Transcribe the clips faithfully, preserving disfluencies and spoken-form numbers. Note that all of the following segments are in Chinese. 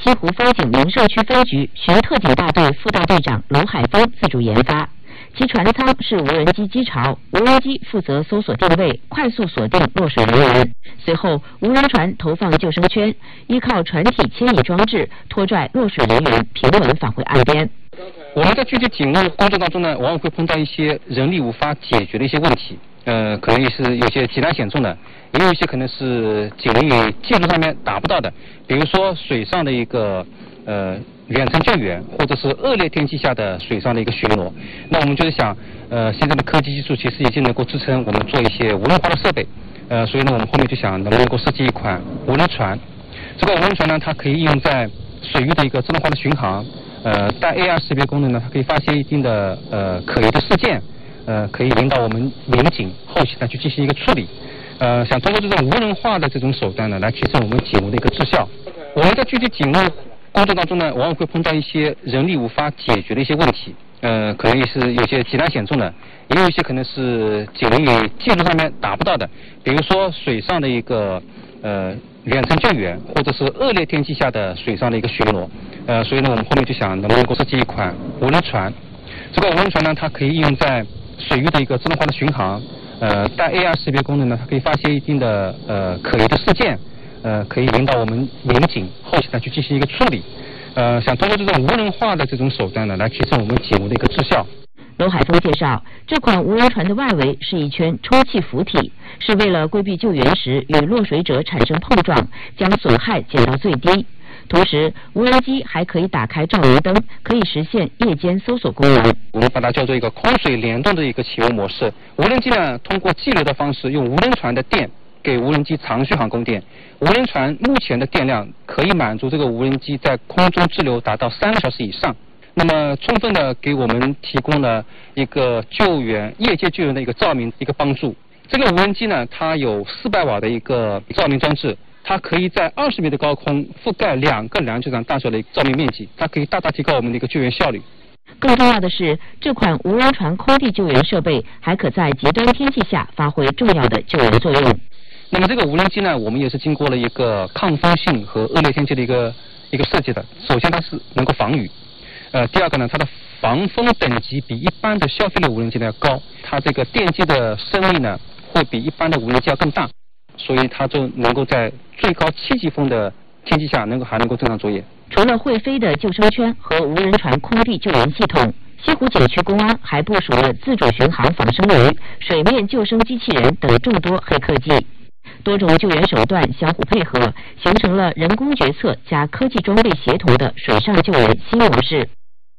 西湖风景名胜区分局巡特警大队副大队长娄海峰自主研发。其船舱是无人机机巢，无人机负责搜索定位，快速锁定落水人员。随后，无人船投放救生圈，依靠船体牵引装置拖拽落水人员平稳返回岸边。 我们在具体警务工作当中呢，往往会碰到一些人力无法解决的一些问题，呃，可能也是有些极难险重的，也有一些可能是警力技术上面达不到的，比如说水上的一个呃。远程救援，或者是恶劣天气下的水上的一个巡逻，那我们就是想，呃，现在的科技技术其实已经能够支撑我们做一些无人化的设备，呃，所以呢，我们后面就想能不能够设计一款无人船。这个无人船呢，它可以应用在水域的一个自动化的巡航，呃，带 A R 识别功能呢，它可以发现一定的呃可疑的事件，呃，可以引导我们民警后期呢去进行一个处理。呃，想通过这种无人化的这种手段呢，来提升我们警务的一个质效。我们在具体警务工作当中呢，往往会碰到一些人力无法解决的一些问题，呃，可能也是有些极难险重的，也有一些可能是警力技术上面达不到的，比如说水上的一个呃远程救援，或者是恶劣天气下的水上的一个巡逻，呃，所以呢，我们后面就想能不能够设计一款无人船。这个无人船呢，它可以应用在水域的一个自动化的巡航，呃，带 A R 识别功能呢，它可以发现一定的呃可疑的事件。呃，可以引导我们民警后期呢去进行一个处理，呃，想通过这种无人化的这种手段呢，来提升我们警务的一个质效。 娄海峰介绍，这款无人船的外围是一圈充气浮体，是为了规避救援时与落水者产生碰撞，将损害减到最低。同时，无人机还可以打开照明灯，可以实现夜间搜索功能。 我们把它叫做一个空水联动的一个启用模式。无人机呢，通过激流的方式，用无人船的电给无人机长续航供电。无人船目前的电量可以满足这个无人机在空中滞留达到三个小时以上，那么充分的给我们提供了一个救援夜间救援的一个照明一个帮助。这个无人机呢，它有四百瓦的一个照明装置，它可以在二十米的高空覆盖两个篮球场大小的照明面积，它可以大大提高我们的一个救援效率。 更重要的是，这款无人船空地救援设备还可在极端天气下发挥重要的救援作用。 那么这个无人机呢，我们也是经过了一个抗风性和恶劣天气的一个一个设计的。首先它是能够防雨，呃，第二个呢，它的防风等级比一般的消费类无人机呢要高，它这个电机的升力呢会比一般的无人机要更大，所以它就能够在最高七级风的天气下能够还能够正常作业。 除了会飞的救生圈和无人船空地救援系统，西湖景区公安还部署了自主巡航仿生鱼、水面救生机器人等众多黑科技。多种救援手段相互配合，形成了人工决策加科技装备协同的水上救援新模式。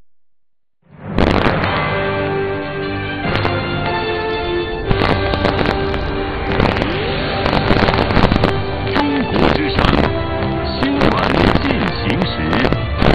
中国之声新闻进行时。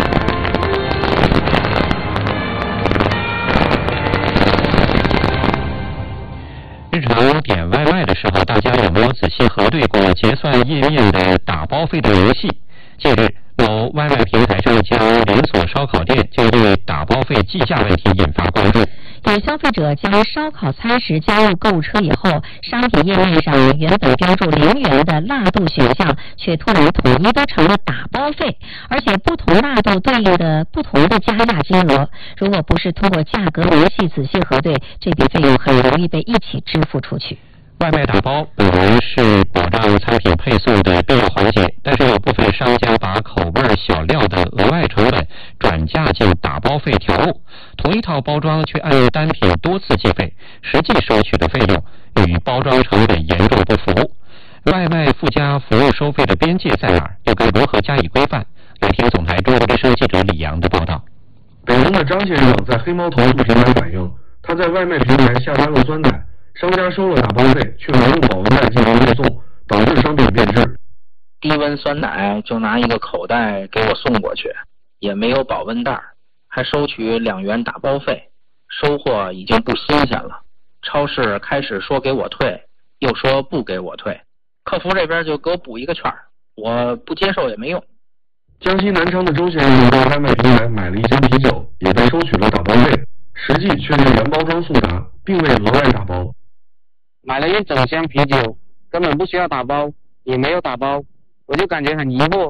日常点外卖的时候，大家有没有仔细核对过结算页面的打包费的明细？近日，某外卖平台上一家连锁烧烤店就对打包费计价问题引发关注。 有消费者将烧烤餐食加入购物车以后，商品页面上原本标注零元的辣度选项，却突然统一都成了打包费，而且不同辣度对应的不同的加价金额。如果不是通过价格明细仔细核对，这笔费用很容易被一起支付出去。 外卖打包本来是保障餐品配送的必要环节，但是有部分商家把口味小料的额外成本转嫁进打包费条目，同一套包装却按单品多次计费，实际收取的费用与包装成本严重不符。外卖附加服务收费的边界在哪儿？又该如何加以规范？来听总台中国之声记者李阳的报道。 北京的张先生在黑猫投诉平台反映，他在外卖平台下单了酸奶，商家收了打包费，却没用保温袋进行运送，导致商品变质。 低温酸奶就拿一个口袋给我送过去，也没有保温袋，还收取两元打包费，收货已经不新鲜了。超市开始说给我退，又说不给我退，客服这边就给我补一个券，我不接受也没用。 江西南昌的周先生在外卖平台买了一箱啤酒，也被收取了打包费，实际却是原包装速达，并未额外打包。 买了一整箱啤酒，根本不需要打包，也没有打包，我就感觉很疑惑，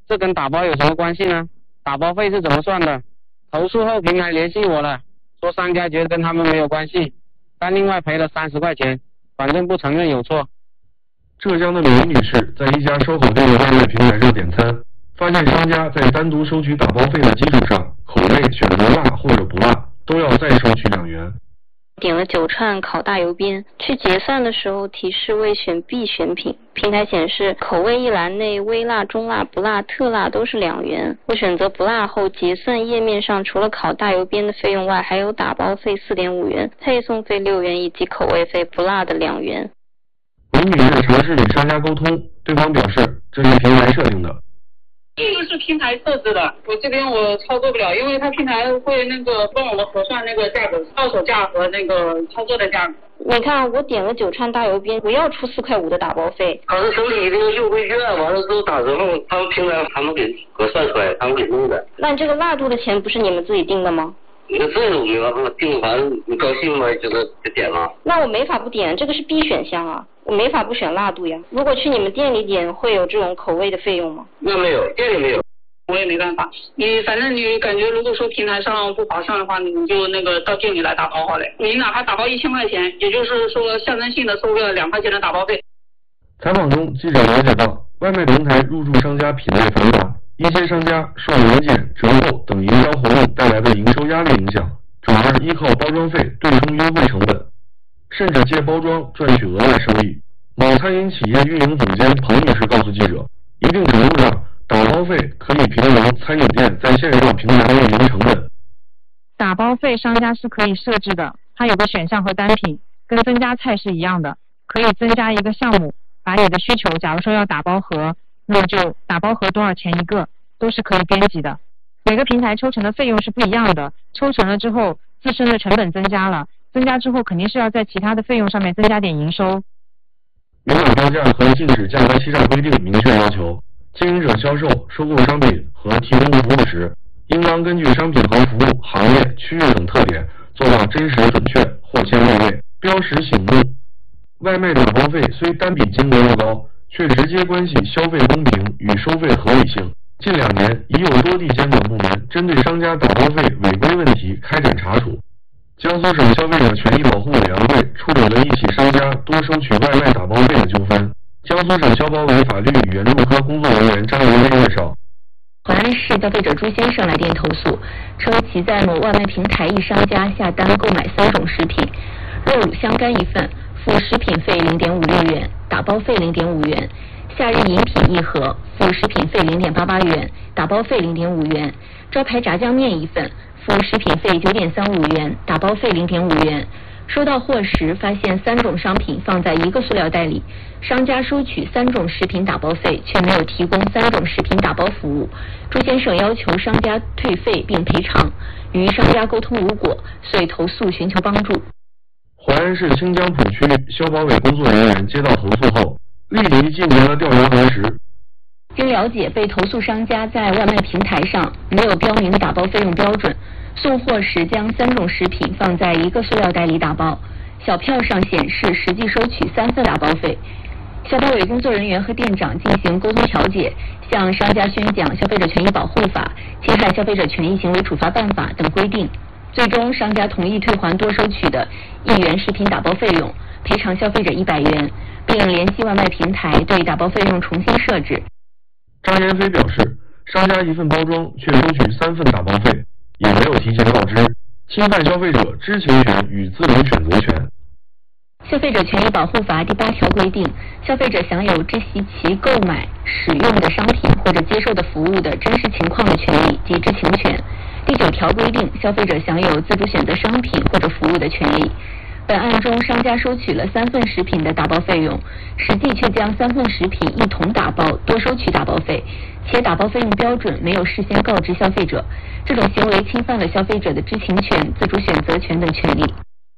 这跟打包有什么关系呢？打包费是怎么算的？投诉后平台联系我了，说商家觉得跟他们没有关系，但另外赔了三十块钱，反正不承认有错。 浙江的刘女士在一家烧烤店的外卖平台上点餐，发现商家在单独收取打包费的基础上，口味选择辣或者不辣，都要再收取两元。 点了九串烤大油边，去结算的时候提示未选必选品，平台显示口味一栏内微辣、中辣、不辣、特辣都是两元。我选择不辣后，结算页面上除了烤大油边的费用外，还有打包费四点五元、配送费六元以及口味费不辣的两元。 文女士尝试与商家沟通，对方表示这是平台设定的。 这个是平台设置的，我这边我操作不了，因为它平台会那个帮我们核算那个价格，到手价和那个操作的价格。 你看，我点了九串大油边，我要出四块五的打包费。 他是手里这个优惠券，完了之后打折后，他们平台他们给核算出来，他们给弄的。 那这个辣度的钱不是你们自己定的吗？ 那这个我没办法定，完你高兴吗？就是就点了。 那我没法不点，这个是必选项啊，我没法不选辣度呀。如果去你们店里点，会有这种口味的费用吗？ 那没有，店里没有。 我也没办法，你反正你感觉如果说平台上不划算的话，你就那个到店里来打包好了。你哪怕打包一千块钱，也就是说象征性的收个两块钱的打包费。 采访中，记者了解到，外卖平台入驻商家品类繁杂，一些商家受年检、折扣等营销活动带来的营收压力影响，转而依靠包装费对冲优惠成本，甚至借包装赚取额外收益。某餐饮企业运营总监彭女士告诉记者，一定程度上，打包费可以平衡餐饮店在线上平台的运营成本。 打包费商家是可以设置的，它有个选项和单品，跟增加菜是一样的，可以增加一个项目，把你的需求，假如说要打包盒，那么就打包盒多少钱一个，都是可以编辑的。每个平台抽成的费用是不一样的，抽成了之后，自身的成本增加了，增加之后肯定是要在其他的费用上面增加点营收。 明码标价和禁止价格欺诈规定明确要求，经营者销售、收购商品和提供服务时，应当根据商品和服务、行业、区域等特点，做到真实准确、货签到位、标识醒目。外卖打包费虽单笔金额不高，却直接关系消费公平与收费合理性。近两年，已有多地监管部门针对商家打包费违规问题开展查处。江苏省消费者权益保护委员会处理了一起商家多收取外卖打包费的纠纷。江苏省消保委法律与援助科工作人员张云飞介绍， 淮安市消费者朱先生来电投诉，称其在某外卖平台一商家下单购买三种食品，肉乳香干一份，付食品费零点五六元，打包费零点五元；夏日饮品一盒，付食品费零点八八元，打包费零点五元；招牌炸酱面一份，付食品费九点三五元，打包费零点五元。收到货时，发现三种商品放在一个塑料袋里，商家收取三种食品打包费，却没有提供三种食品打包服务。朱先生要求商家退费并赔偿，与商家沟通无果，遂投诉寻求帮助。 淮安市清江浦区消保委工作人员接到投诉后，立即进行了调查核实。 经了解，被投诉商家在外卖平台上没有标明打包费用标准，送货时将三种食品放在一个塑料袋里打包，小票上显示实际收取三份打包费。消保委工作人员和店长进行沟通调解，向商家宣讲《消费者权益保护法》《侵害消费者权益行为处罚办法》等规定，最终商家同意退还多收取的一元食品打包费用，赔偿消费者一百元，并联系外卖平台对打包费用重新设置。 张延飞表示，商家一份包装却收取三份打包费，也没有提前告知，侵犯消费者知情权与自主选择权。 消费者权益保护法第八条规定，消费者享有知悉其购买、使用的商品或者接受的服务的真实情况的权利及知情权。第九条规定，消费者享有自主选择商品或者服务的权利。本案中，商家收取了三份食品的打包费用，实际却将三份食品一同打包，多收取打包费，且打包费用标准没有事先告知消费者，这种行为侵犯了消费者的知情权、自主选择权等权利。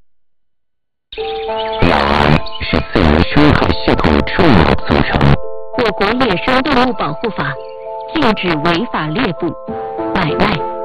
两岸是自然生态系统重要组成。 我国野生动物保护法禁止违法猎捕、买卖。